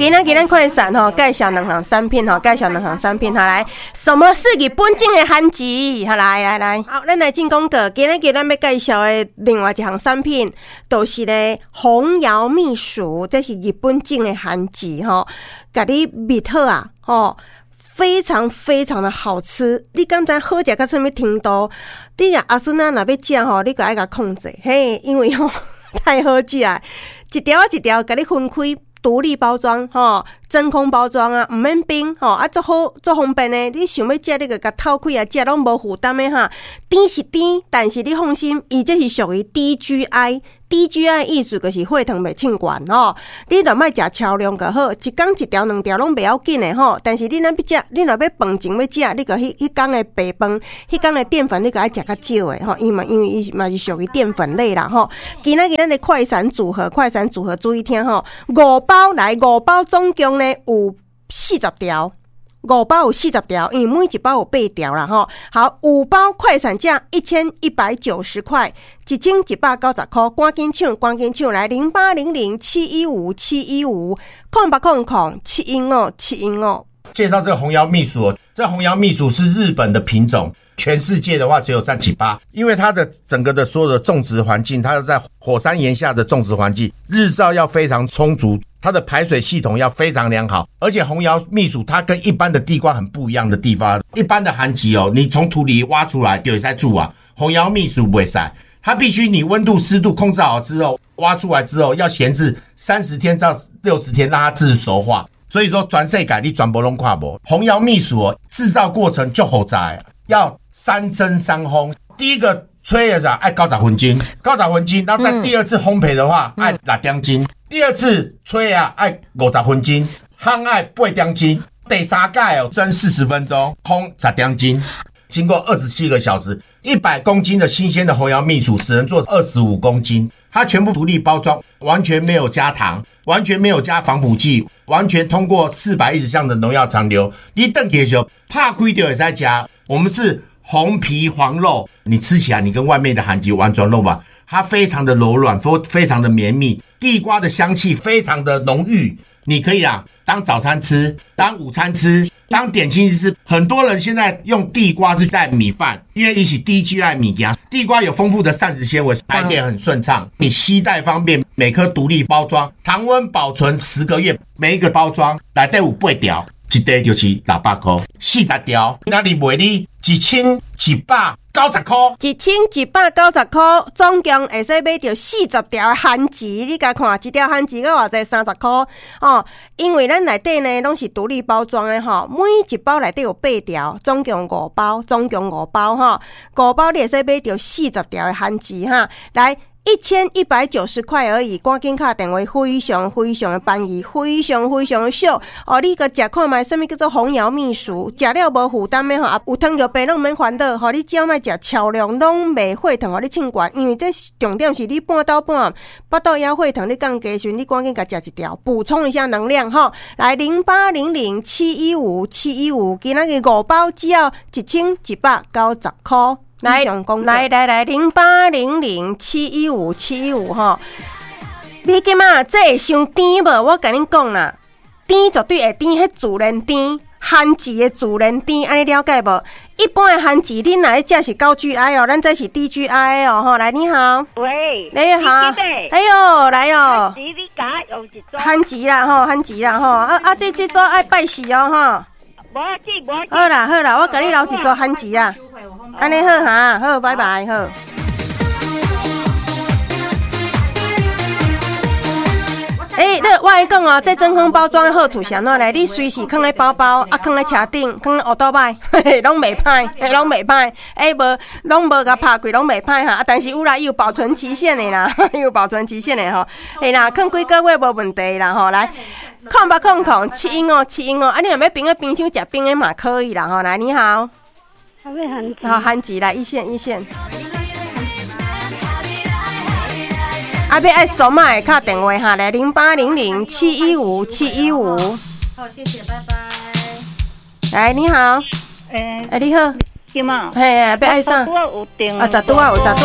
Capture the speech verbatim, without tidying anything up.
今仔日咱快闪吼，介绍两项产品吼，介绍两项产品，好来，什么是日本种的番薯？好来来来，好，咱来进广告。今仔日咱要介绍的另外一项产品，就是咧红瑶蜜薯，这是日本种的番薯吼，甲你蜜好啊吼。非常非常的好吃，你敢知好食到什么程度？你若阿孙仔若要食吼，你个爱甲控制，嘿，因为吼太好食啊，一条一条甲你分开。独立包装吼，真空包装啊，毋免冰吼，啊，足好足方便的。你想要食，你个甲透开啊，食拢无负担的哈。甜是甜，但是你放心，伊这是属于 D G I。D G I 意思就是血糖袂称悬吼，你若莫食超量就好，一工一条两条拢袂要紧的吼。但是你若要食，你若要饭前要食，你个迄迄工的白饭，迄工的淀粉你个爱食较少的吼，因为因为伊嘛是属于淀粉类啦吼。今仔日咱的快闪组合，快闪组合注意听吼，五包来五包总共呢有四十条。五包有四十条，因为每一包有八条啦吼。好，五包快闪价一千一百九十块，一千一百九十块，赶紧抢，赶紧抢来零八零零七一五七一五空八空空七一五七一五。 介绍这个红瑶蜜薯，这红瑶蜜薯是日本的品种，全世界的话只有占几趴，因为它的整个的所有的种植环境，它是在火山岩下的种植环境，日照要非常充足。它的排水系统要非常良好，而且红瑶蜜薯它跟一般的地瓜很不一样的地方，一般的番薯哦，你从土里挖出来就会在煮啊，红瑶蜜薯不会晒，它必须你温度湿度控制好之后，挖出来之后要闲置三十天到六十天，让它自熟化。所以说全世界你全部都看不红瑶蜜薯哦，制造过程就复杂，要三蒸三烘，第一个吹的是爱九十分钟，九十分钟，然后再第二次烘焙的话爱六点钟。第二次吹啊，爱五十分钟，烘爱八点钟，第三盖哦蒸四十分钟，烘十点钟，经过二十七个小时，一百公斤的新鲜的红瑶蜜薯只能做二十五公斤，它全部独立包装，完全没有加糖，完全没有加防腐剂，完全通过四百一十项的农药残留。你等的时候怕亏掉也在加，我们是红皮黄肉，你吃起来你跟外面的韩吉完全肉吧，它非常的柔软，非常的绵密。地瓜的香气非常的浓郁，你可以啊当早餐吃，当午餐吃，当点心吃。很多人现在用地瓜去带米饭，因为一起 D G I 米呀，地瓜有丰富的膳食纤维，白点很顺畅，你携带方便，每颗独立包装，常温保存十个月，每一个包装内底有八条，一袋就是六百块，四十条，那你卖你一千一百九十块， 一千一百九十块，总共会使买到四十条番薯。你甲看，一条番薯个偌济三十块哦。因为咱内底呢拢是独立包装的吼，每一包内底有八条，总共五包，总共五包哈，五包你会使买到四十条的番薯哈。来。一千一百九十块而已，赶紧打电话，非常非常的便宜，非常非常的少哦！你个食看卖，什么叫做红瑶蜜薯？食了无负担的吼，有糖有白拢免烦恼吼！你只要莫食超量，拢袂血糖，互你称悬，因为这重点是你半倒半八倒腰血糖，你降低时，你赶紧甲食一条，补充一下能量吼！来零八零零七一五七一五，今仔日五包只要一千一百九十块。来来来来，零八零零七一五七一五吼，你今嘛这会伤甜无？我甲恁讲啦，甜绝对会甜，迄自然甜，番薯的自然甜，安尼了解无？一般的番薯，恁来食是高 G I 哦，咱这是低 G I 哦吼。来，你好， 喂， 你好，哎呦，来哦，番薯啦吼，番薯啦吼，啊啊，这这组爱拜四哦吼。好啦好啦，我甲你留一撮番薯啦。安尼好哈，好，拜拜，好。诶、欸，你我来讲哦，这真空包装的好处是安怎嘞？你随时放在包包，啊，放在车顶，放在乌倒摆，嘿嘿，拢袂歹，嘿，拢袂歹。诶，无，拢无甲拍开，拢袂歹哈。啊，但是有啦，有保存期限的啦，有保存期限的吼。嘿啦，放几个月无问题啦吼。来，空吧空空，七英哦七英哦，啊，你若要冰在冰箱食冰的嘛可以啦吼。来，你好。好，韩吉来一线一线。啊，要爱扫码的打电话哈，来零八零零七一五七一五。 好，谢谢，拜拜。 来，你好。 诶、 欸，你好。 对嘛？ 嘿，要爱啥？ 我有订。 啊，十拄啊，有十拄。